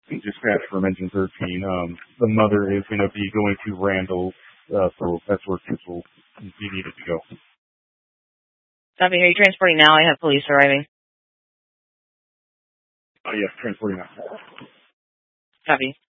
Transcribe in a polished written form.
Dispatch from Engine 13. The mother is going to be going to Randall, so that's where kids will be needed to go. Copy. Are you transporting now? I have police arriving. Yes, transporting now. Copy.